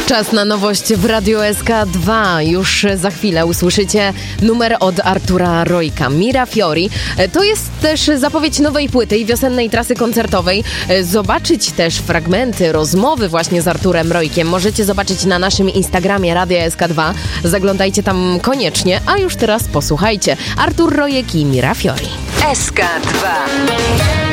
Czas na nowość w Radiu SK2. Już za chwilę usłyszycie numer od Artura Rojka, Mirafiori. To jest też zapowiedź nowej płyty i wiosennej trasy koncertowej. Zobaczyć też fragmenty rozmowy właśnie z Arturem Rojkiem możecie zobaczyć na naszym Instagramie Radia SK2. Zaglądajcie tam koniecznie, a już teraz posłuchajcie. Artur Rojek i Mirafiori. SK2.